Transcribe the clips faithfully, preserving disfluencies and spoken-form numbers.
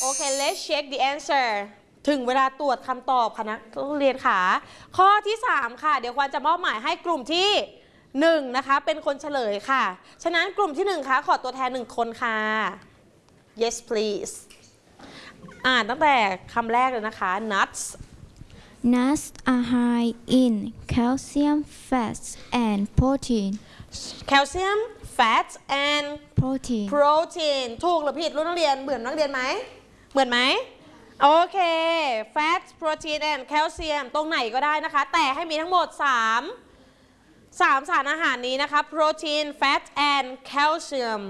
โอเค let's check the answer ถึงเวลาตรวจคำตอบค่ะนักเรียนค่ะข้อที่สามค่ะเดี๋ยวควรจะมอบหมายให้กลุ่มที่หนึ่งนะคะเป็นคนเฉลยค่ะฉะนั้นกลุ่มที่หนึ่งค่ะขอตัวแทนหนึ่งคนค่ะ yes please อ่านตั้งแต่คำแรกเลยนะคะ nuts Nuts are high in calcium, fats, and protein. calcium fats and Protein. protein ถูกหรือผิดรุ่นนักเรียนเหมือนนักเรียนไหมเหมือนไหมโอเค fat protein and calcium ตรงไหนก็ได้นะคะแต่ให้มีทั้งหมด3 3สารอาหารนี้นะคะ protein fat and calcium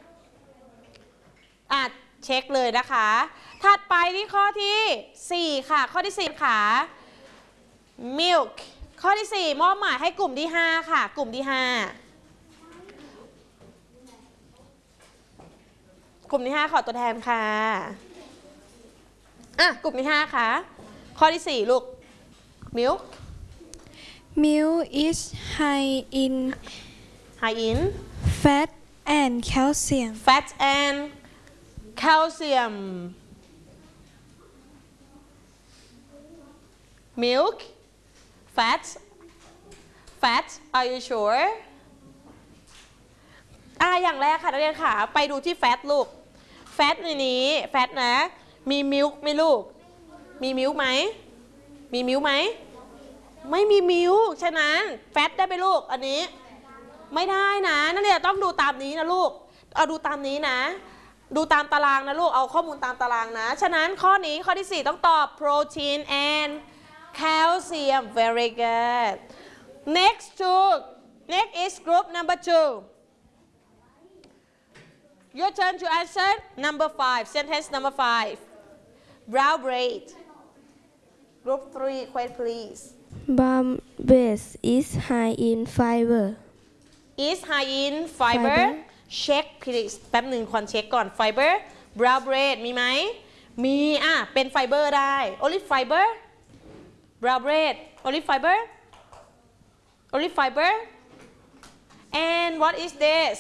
อ่ะเช็คเลยนะคะถัดไปที่ข้อที่สี่ค่ะข้อที่สี่ค่ะ milk ข้อที่สี่มอบหมายให้กลุ่มที่ห้าค่ะกลุ่มที่ห้ากลุ่มที่ห้าขอตัวแทนค่ะอ่ะกลุ่มที่ห้าค่ะข้อที่สี่ลูก milk Milk is high in high in fat and calcium. fat and calcium milk fat fat are you sure อ่ะอย่างแรกค่ะนักเรียนค่ะไปดูที่ fat ลูก fat ในนี้ fat นะมี milk ไหมลูกมี milk ไหมมี milk ไหมไม่มี milk ฉะนั้น fat ได้ไหมลูกอันนี้ไม่ได้นะนักเรียนต้องดูตามนี้นะลูกเอาดูตามนี้นะดูตามตารางนะลูกเอาข้อมูลตามตารางนะฉะนั้นข้อนี้ข้อที่สี่ต้องตอบ protein and calcium very good next to next is group number two your turn to answer number five sentence number five brown bread group three quiet please Brown bread is high in fiber. is high in fiber Fiber check please แป๊บหนึ่งคอนเช็คก่อน fiber brown bread มีไหมมีอ่ะเป็นไฟเบอร์ได้ olive fiber brown bread olive fiber olive fiber and what is this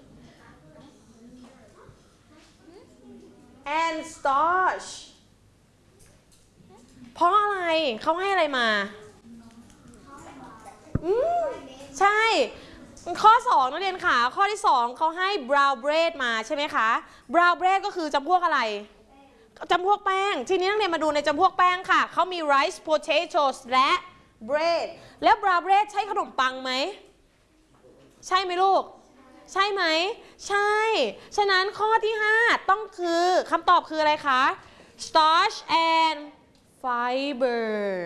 and starch เพราะอะไรเขาให้อะไรมาอืมใช่ข้อสองนักเรียนค่ะข้อที่สองเขาให้ brown bread มาใช่ไหมคะ brown bread ก็คือจำพวกอะไรจำพวกแป้งทีนี้นักเรียนมาดูในจำพวกแป้งค่ะเขามี rice potatoes และ bread แล้ว brown bread ใช่ขนมปังไหมใช่ไหมลูกใช่ไหมใช่ฉะนั้นข้อที่ห้าต้องคือคำตอบคืออะไรคะ starch and fiber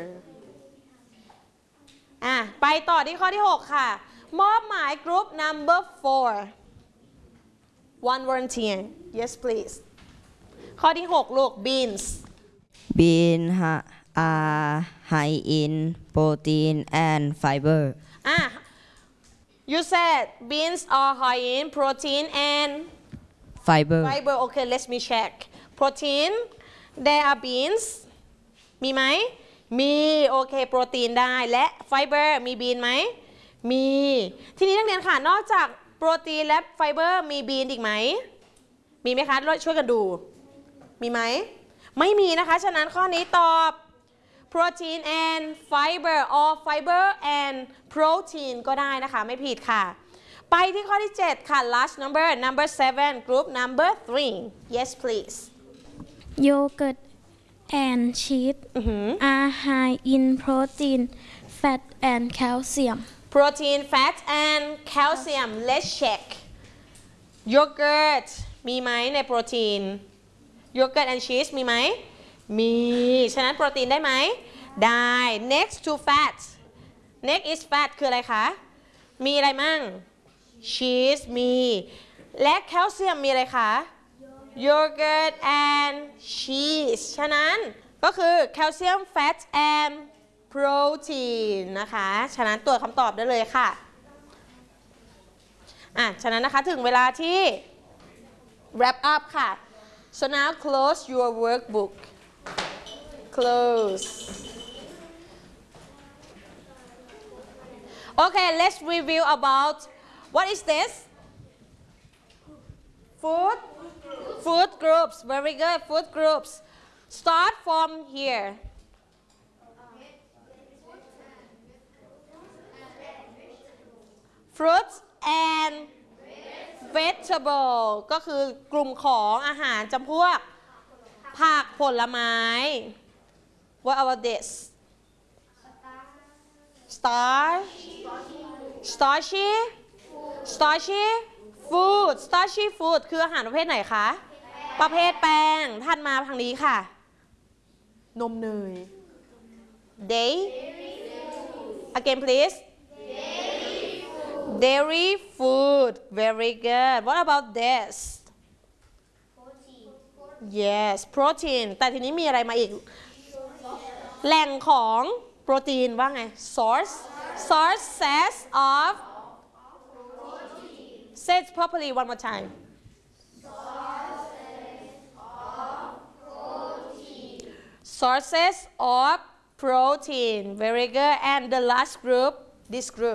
อ่ะไปต่อที่ข้อที่หกค่ะมอบหมายกรุ๊ป number four one volunteer yes please ข้อที่หกลูก beans Beans are high in protein and fiber. อ่ะ you said beans are high in protein and Fiber. fiber okay let me check protein there are beans มีไหมมีโอเคโปรตีนได้และไฟเบอร์มีบีนไหมมีทีนี้นักเรียนค่ะนอกจากโปรตีนและไฟเบอร์มีบีนอีกไหมมีไหมคะช่วยกันดูมีไหมไม่มีนะคะฉะนั้นข้อนี้ตอบ protein and fiber or fiber and protein ก็ได้นะคะไม่ผิดค่ะไปที่ข้อที่เจ็ดค่ะ last number number seven group number three yes please Yogurt and cheese อือหือ are high in protein, fat, and calcium. protein fat and calcium let's check yogurt มีไหมในโปรตีน yogurt and cheese มีไหมมีฉะนั้นโปรตีนได้ไหมได้ next to fat next is fat คืออะไรคะมีอะไรมั่ง cheese มีและแคลเซียมมีอะไรคะ yogurt and cheese ฉะนั้นก็คือ calcium fat and protein นะคะฉะนั้นตรวจคำตอบได้เลยค่ะอ่ะฉะนั้นนะคะถึงเวลาที่ wrap up ค่ะ so now close your workbook close okay let's review about what is this food food groups very good food groups start from here fruits and vegetable ก็คือกลุ่มของอาหารจำพวกผักผลไม้ What about this starch starchy starchy food starchy food คืออาหารประเภทไหนคะประเภทแป้งถัดมาทางนี้ค่ะนมเนย Day again please dairy food very good what about this yes protein แต่ทีนี้มีอะไรมาอีกแหล่งของโปรตีนว่าไง source sources of say it properly one more time sources of protein very good and the last group this group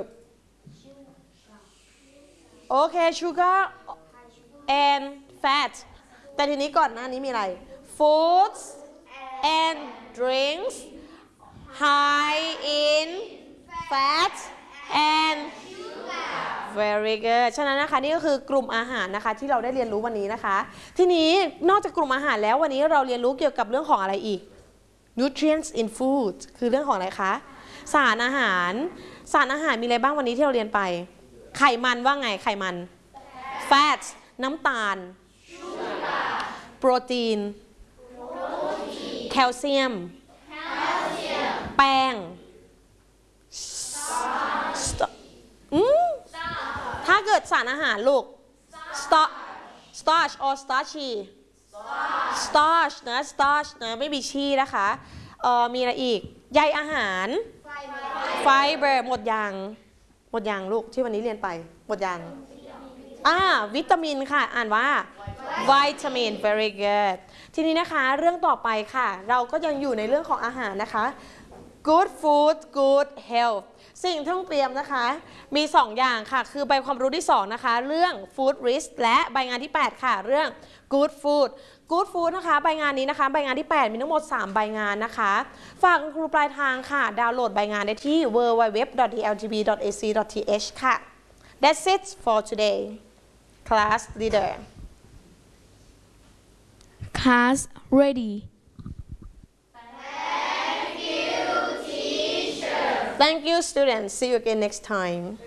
okay sugar and fat แต่ทีนี้ก่อนหน้านี้มีอะไร foods and drinks high in fat and very good ฉะนั้นนะคะนี่ก็คือกลุ่มอาหารนะคะที่เราได้เรียนรู้วันนี้นะคะทีนี้นอกจากกลุ่มอาหารแล้ววันนี้เราเรียนรู้เกี่ยวกับเรื่องของอะไรอีก nutrients in food คือเรื่องของอะไรคะสารอาหารสารอาหารมีอะไรบ้างวันนี้ที่เราเรียนไปไขมันว่าไงไขมัน fat น้ำตาลโปรตีนแคลเซียมแป้งอืมถ้าเกิดสารอาหารลูก starch or starchy starch นะ starch นะไม่มีชีนะคะเอ่อมีอะไรอีกใยอาหาร fiber หมดยังหมดยังลูกที่วันนี้เรียนไปหมดยังอ่าวิตามินค่ะอ่านว่าวิตามิน very good ทีนี้นะคะเรื่องต่อไปค่ะเราก็ยังอยู่ในเรื่องของอาหารนะคะ good food good health สิ่งที่ต้องเตรียมนะคะมีสองอย่างค่ะคือใบความรู้ที่สองนะคะเรื่อง food risk และใบงานที่แปดค่ะเรื่อง good food good food นะคะใบงานนี้นะคะใบงานที่แปดมีทั้งหมดสามใบงานนะคะฝากคุณครูปลายทางค่ะดาวน์โหลดใบงานได้ที่ ดับเบิลยู ดับเบิลยู ดับเบิลยู ดอท ดี แอล จี บี ดอท เอ ซี ดอท ที เอช ค่ะ That's it for today class leader Class ready. Thank you students see you again next time